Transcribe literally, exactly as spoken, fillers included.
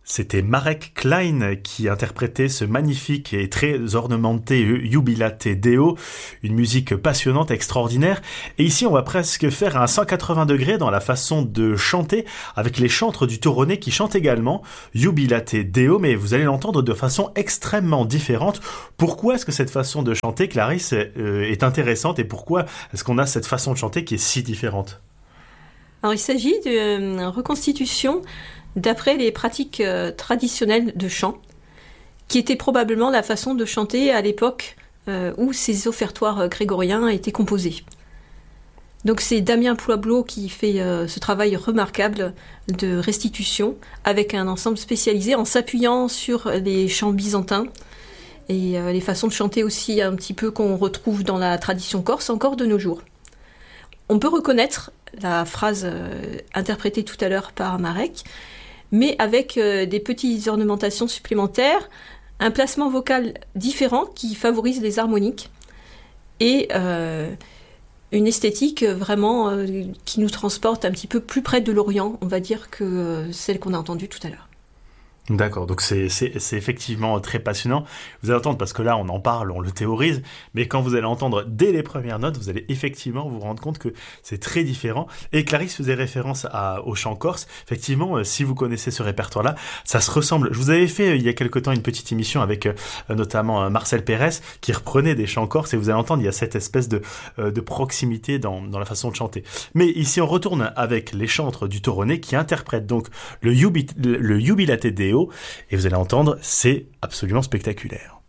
C'était Marek Klein qui interprétait ce magnifique et très ornementé Jubilate Deo, une musique passionnante, extraordinaire. Et ici, on va presque faire un cent quatre-vingts degrés dans la façon de chanter avec les chantres du Toronnet qui chantent également Jubilate Deo, mais vous allez l'entendre de façon extrêmement différente. Pourquoi est-ce que cette façon de chanter, Clarisse, est intéressante et pourquoi est-ce qu'on a cette façon de chanter qui est si différente ? Alors, il s'agit d'une reconstitution d'après les pratiques euh, traditionnelles de chant, qui était probablement la façon de chanter à l'époque euh, où ces offertoires grégoriens étaient composés. Donc c'est Damien Poiblot qui fait euh, ce travail remarquable de restitution avec un ensemble spécialisé en s'appuyant sur les chants byzantins et euh, les façons de chanter aussi un petit peu qu'on retrouve dans la tradition corse encore de nos jours. On peut reconnaître la phrase euh, interprétée tout à l'heure par Marek, mais avec euh, des petites ornementations supplémentaires, un placement vocal différent qui favorise les harmoniques et euh, une esthétique vraiment euh, qui nous transporte un petit peu plus près de l'Orient, on va dire, que euh, celle qu'on a entendue tout à l'heure. D'accord, donc c'est, c'est, c'est effectivement très passionnant. Vous allez entendre, parce que là on en parle, on le théorise, mais quand vous allez entendre dès les premières notes, vous allez effectivement vous rendre compte que c'est très différent. Et Clarisse faisait référence à, au chant corse. Effectivement, euh, si vous connaissez ce répertoire-là, ça se ressemble. Je vous avais fait euh, il y a quelque temps une petite émission avec euh, notamment euh, Marcel Pérez qui reprenait des chants corses, et vous allez entendre, il y a cette espèce de, euh, de proximité dans, dans la façon de chanter. Mais ici on retourne avec les chantres du Toronnet qui interprètent donc le, Jubi, le, le Jubilate Deo, et vous allez entendre, c'est absolument spectaculaire.